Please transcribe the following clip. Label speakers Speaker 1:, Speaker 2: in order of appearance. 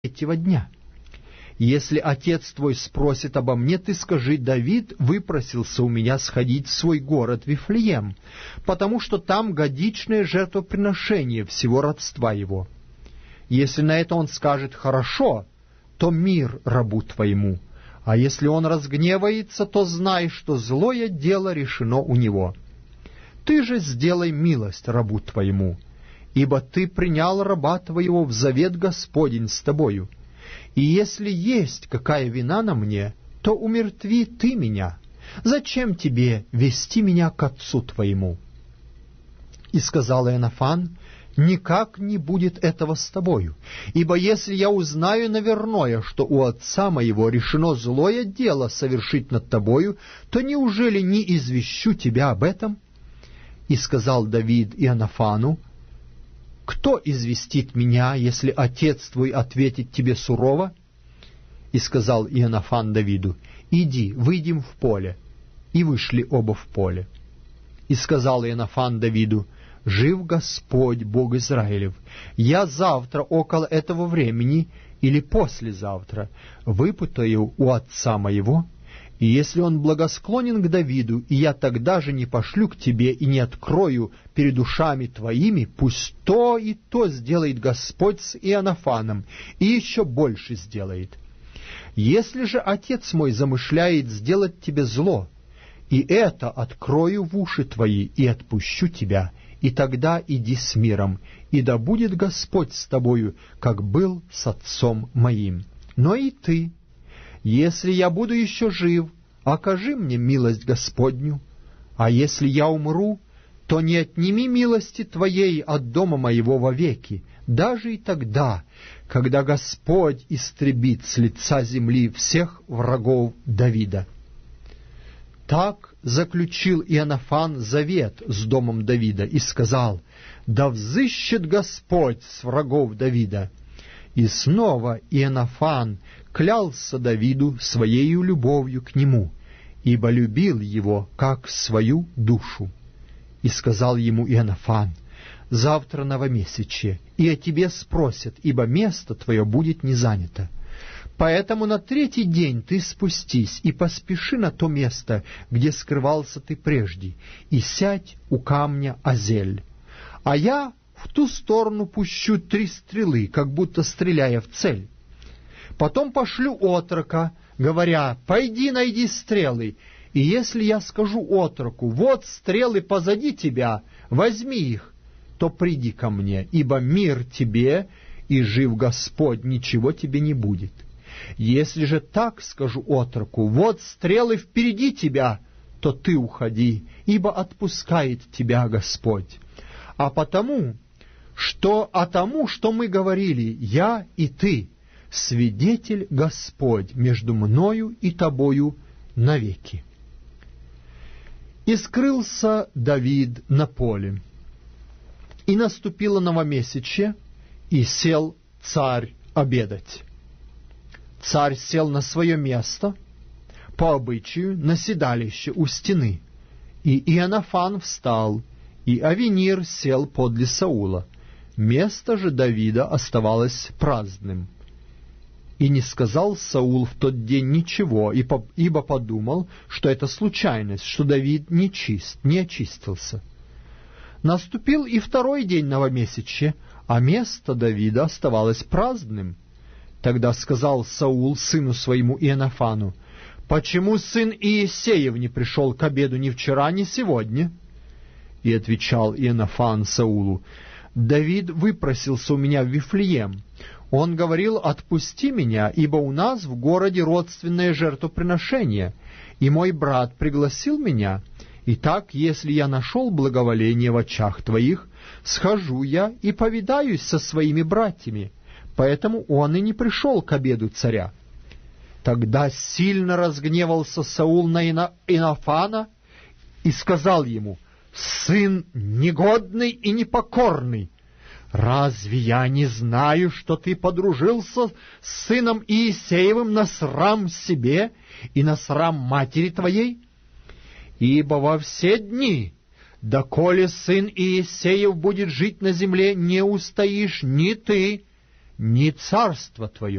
Speaker 1: третьего дня. Если отец твой спросит обо мне, ты скажи: Давид выпросился у меня сходить в свой город Вифлеем, потому что там годичное жертвоприношение всего родства его. Если на это он скажет: хорошо, то мир рабу твоему, а если он разгневается, то знай, что злое дело решено у него. Ты же сделай милость рабу твоему, ибо ты принял раба твоего в завет Господень с тобою. И если есть какая вина на мне, то умертви ты меня. Зачем тебе вести меня к отцу твоему?» И сказал Иоаннафан: «Никак не будет этого с тобою, ибо если я узнаю наверное, что у отца моего решено злое дело совершить над тобою, то неужели не извещу тебя об этом?» И сказал Давид Иоаннафану: «Кто известит меня, если отец твой ответит тебе сурово?» И сказал Иоаннафан Давиду: «Иди, выйдем в поле». И вышли оба в поле. И сказал Иоаннафан Давиду: «Жив Господь, Бог Израилев, я завтра около этого времени или послезавтра выпытаю у отца моего, и если он благосклонен к Давиду, и я тогда же не пошлю к тебе и не открою перед ушами твоими, пусть то и то сделает Господь с Иоаннафаном, и еще больше сделает. Если же отец мой замышляет сделать тебе зло, и это открою в уши твои и отпущу тебя, и тогда иди с миром, и да будет Господь с тобою, как был с отцом моим. Но и ты, если я буду еще жив, окажи мне милость Господню, а если я умру, то не отними милости твоей от дома моего вовеки, даже и тогда, когда Господь истребит с лица земли всех врагов Давида». Так заключил Иоаннафан завет с домом Давида и сказал: «Да взыщет Господь с врагов Давида». И снова Иоаннафан клялся Давиду своею любовью к нему, ибо любил его как свою душу. И сказал ему Иоаннафан: «Завтра новомесячье, и о тебе спросят, ибо место твое будет не занято. Поэтому на третий день ты спустись и поспеши на то место, где скрывался ты прежде, и сядь у камня Азель. А я в ту сторону пущу 3 стрелы, как будто стреляя в цель. Потом пошлю отрока, говоря: пойди найди стрелы, и если я скажу отроку: вот стрелы позади тебя, возьми их, то приди ко мне, ибо мир тебе, и жив Господь, ничего тебе не будет. Если же так скажу отроку: вот стрелы впереди тебя, то ты уходи, ибо отпускает тебя Господь. А тому, что мы говорили, я и ты, свидетель Господь между мною и тобою навеки». И скрылся Давид на поле. И наступило новомесячье, и сел царь обедать. Царь сел на свое место, по обычаю, на седалище у стены, и Иоаннафан встал, и Авенир сел подле Саула. Место же Давида оставалось праздным. И не сказал Саул в тот день ничего, ибо подумал, что это случайность, что Давид не очистился. Наступил и 2-й день новомесячья, а место Давида оставалось праздным. Тогда сказал Саул сыну своему Иоаннафану: «Почему сын Иессеев не пришел к обеду ни вчера, ни сегодня?» И отвечал Иоаннафан Саулу: «Давид выпросился у меня в Вифлеем. Он говорил: отпусти меня, ибо у нас в городе родственное жертвоприношение, и мой брат пригласил меня. Итак, если я нашел благоволение в очах твоих, схожу я и повидаюсь со своими братьями». Поэтому он и не пришел к обеду царя. Тогда сильно разгневался Саул на Иоаннафана и сказал ему: «Сын негодный и непокорный, разве я не знаю, что ты подружился с сыном Иессеевым на срам себе и на срам матери твоей? Ибо во все дни, доколе сын Иессеев будет жить на земле, не устоишь ни ты, не царство Твое,